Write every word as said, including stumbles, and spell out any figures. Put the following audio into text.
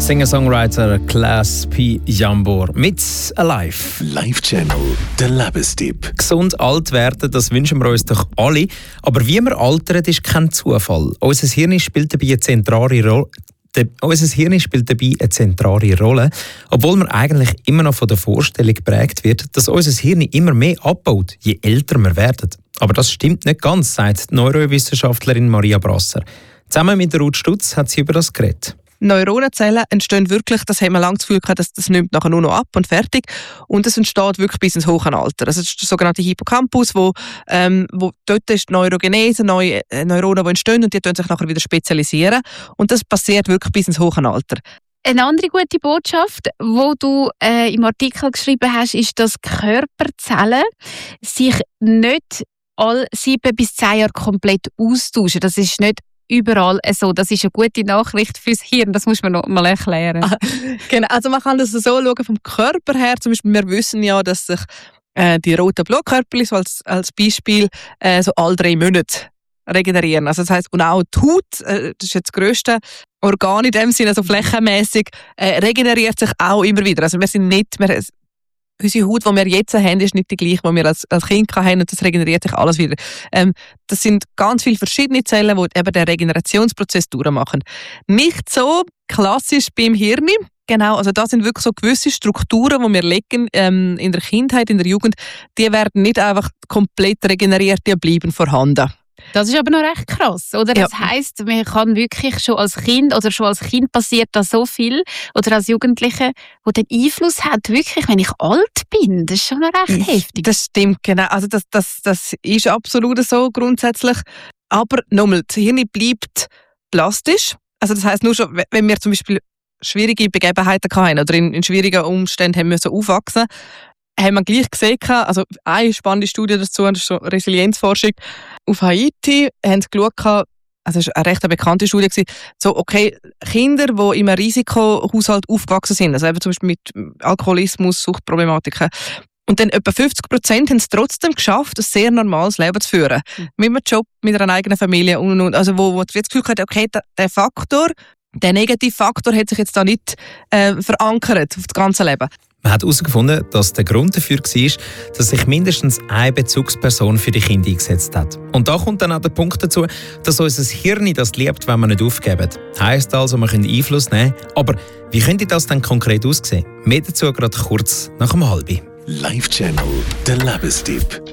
Singer-Songwriter Klaas P. Jambor mit «Alive». Live-Channel, der Lebenstipp. Gesund alt werden, das wünschen wir uns doch alle. Aber wie wir altern, ist kein Zufall. Unser Hirn spielt dabei eine zentrale Rolle. Unser Hirn spielt dabei eine zentrale Rolle, obwohl man eigentlich immer noch von der Vorstellung geprägt wird, dass unser Hirn immer mehr abbaut, je älter wir werden. Aber das stimmt nicht ganz, sagt die Neurowissenschaftlerin Maria Brasser. Zusammen mit Ruth Stutz hat sie über das geredet. Neuronenzellen entstehen wirklich, das haben wir lange das Gefühl gehabt, dass das nimmt nachher nur noch ab und fertig. Und es entsteht wirklich bis ins hohe Alter. Das ist der sogenannte Hippocampus, wo, ähm, wo dort ist die Neurogenese, neue äh, Neuronen, die entstehen und die tun sich nachher wieder spezialisieren. Und das passiert wirklich bis ins hohe Alter. Eine andere gute Botschaft, die du äh, im Artikel geschrieben hast, ist, dass Körperzellen sich nicht alle sieben bis zehn Jahre komplett austauschen. Das ist nicht überall so. Das ist eine gute Nachricht fürs Hirn, das muss man noch mal erklären. Ah, genau, also man kann das so schauen vom Körper her. Zum Beispiel, wir wissen ja, dass sich äh, die roten Blutkörperchen, so als, als Beispiel, äh, so alle drei Monate regenerieren. Also das heisst, und auch die Haut, äh, das ist jetzt das grösste Organ in dem Sinne, also flächenmässig, äh, regeneriert sich auch immer wieder. Also wir sind nicht, wir, unsere Haut, die wir jetzt haben, ist nicht die gleiche, die wir als, als Kind hatten, und das regeneriert sich alles wieder. Ähm, das sind ganz viele verschiedene Zellen, die eben den Regenerationsprozess durchmachen. Nicht so klassisch beim Hirn. Genau, also da sind wirklich so gewisse Strukturen, die wir legen ähm, in der Kindheit, in der Jugend, die werden nicht einfach komplett regeneriert, die bleiben vorhanden. Das ist aber noch recht krass, oder? Das ja. heisst, man kann wirklich schon als Kind oder schon als Kind passiert da so viel oder als Jugendliche, wo den Einfluss hat, wirklich, wenn ich alt bin. Das ist schon noch recht heftig. Das stimmt, genau. Also das, das, das ist absolut so grundsätzlich. Aber nochmal, das Hirn bleibt plastisch. Also das heisst, nur schon, wenn wir zum Beispiel schwierige Begebenheiten hatten oder in, in schwierigen Umständen haben müssen aufwachsen, haben wir gleich gesehen, also eine spannende Studie dazu, das ist so Resilienzforschung auf Haiti, haben sie geschaut, also es war eine recht bekannte Studie, so, okay, Kinder, die in einem Risikohaushalt aufgewachsen sind, also eben zum Beispiel mit Alkoholismus, Suchtproblematiken, und dann etwa fünfzig Prozent haben es trotzdem geschafft, ein sehr normales Leben zu führen. Mhm. Mit einem Job, mit einer eigenen Familie und, und also wo, wo du jetzt das Gefühl hast, okay, der, der Faktor, der Negativfaktor hat sich jetzt da nicht äh, verankert auf das ganze Leben. Man hat herausgefunden, dass der Grund dafür war, dass sich mindestens eine Bezugsperson für die Kinder eingesetzt hat. Und da kommt dann auch der Punkt dazu, dass unser Hirn das liebt, wenn wir nicht aufgeben. Heisst also, wir können Einfluss nehmen. Aber wie könnte das dann konkret aussehen? Mehr dazu gerade kurz nach dem Halbi. Live-Channel, der Lebenstipp.